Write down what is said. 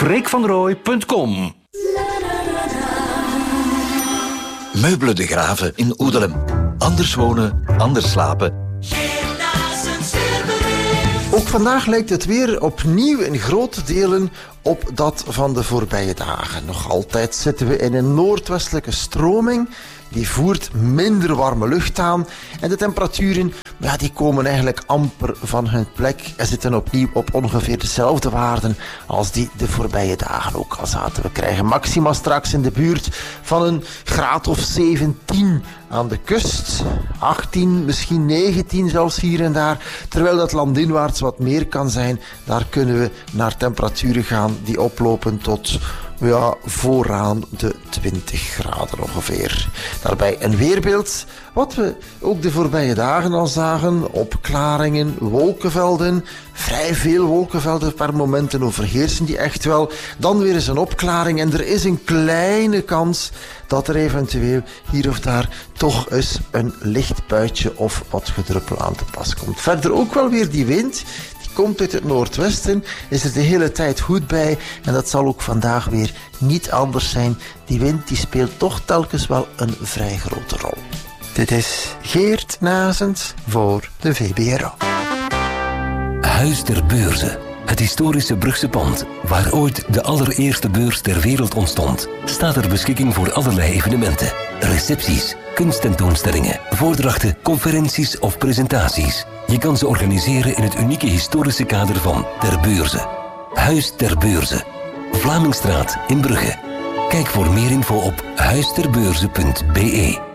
freekvanrooij.com. Meubelen de Graven in Oedelem. Anders wonen, anders slapen. Ook vandaag lijkt het weer opnieuw in grote delen op dat van de voorbije dagen. Nog altijd zitten we in een noordwestelijke stroming. Die voert minder warme lucht aan. En de temperaturen die komen eigenlijk amper van hun plek. En zitten opnieuw op ongeveer dezelfde waarden als die de voorbije dagen ook al zaten. We krijgen maxima straks in de buurt van een graad of 17 aan de kust. 18, misschien 19 zelfs hier en daar. Terwijl dat landinwaarts wat meer kan zijn. Daar kunnen we naar temperaturen gaan die oplopen tot vooraan de 20 graden ongeveer. Daarbij een weerbeeld, wat we ook de voorbije dagen al zagen. Opklaringen, wolkenvelden, vrij veel wolkenvelden per momenten overheersen die echt wel. Dan weer eens een opklaring en er is een kleine kans dat er eventueel hier of daar toch eens een licht buitje of wat gedruppel aan te pas komt. Verder ook wel weer die wind. Komt uit het noordwesten, is er de hele tijd goed bij en dat zal ook vandaag weer niet anders zijn. Die wind die speelt toch telkens wel een vrij grote rol. Dit is Geert Nazens voor de VBRO. Huis ter Beurze. Het historische Brugse pand, waar ooit de allereerste beurs ter wereld ontstond, staat ter beschikking voor allerlei evenementen, recepties, kunsttentoonstellingen, voordrachten, conferenties of presentaties. Je kan ze organiseren in het unieke historische kader van Ter Beurze. Huis ter Beurze. Vlamingstraat in Brugge. Kijk voor meer info op huisterbeurze.be.